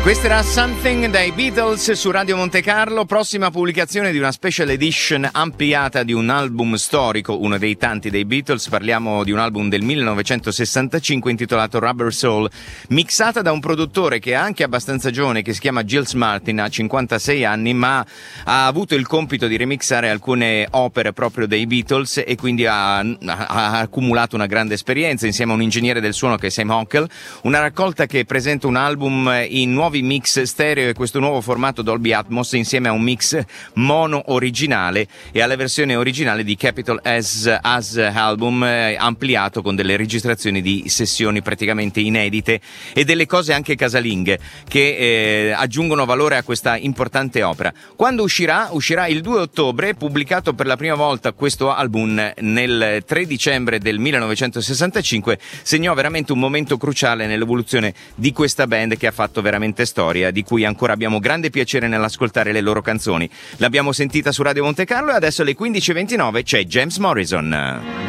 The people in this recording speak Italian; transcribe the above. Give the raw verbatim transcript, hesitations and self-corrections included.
Questa era Something dai Beatles su Radio Monte Carlo, prossima pubblicazione di una special edition ampliata di un album storico, uno dei tanti dei Beatles. Parliamo di un album del millenovecentosessantacinque intitolato Rubber Soul, mixata da un produttore che è anche abbastanza giovane, che si chiama Giles Martin, ha cinquantasei anni, ma ha avuto il compito di remixare alcune opere proprio dei Beatles e quindi ha, ha accumulato una grande esperienza insieme a un ingegnere del suono che è Sam Hockel. Una raccolta che presenta un album in nuovi mix stereo e questo nuovo formato Dolby Atmos insieme a un mix mono originale e alla versione originale di Capitol As, As Album, eh, ampliato con delle registrazioni di sessioni praticamente inedite e delle cose anche casalinghe che eh, aggiungono valore a questa importante opera. Quando uscirà? Uscirà il due ottobre, pubblicato per la prima volta questo album nel tre dicembre del millenovecentosessantacinque, segnò veramente un momento cruciale nell'evoluzione di questa band che ha fatto veramente storia, di cui ancora abbiamo grande piacere nell'ascoltare le loro canzoni. L'abbiamo sentita su Radio Monte Carlo e adesso alle quindici e ventinove c'è James Morrison.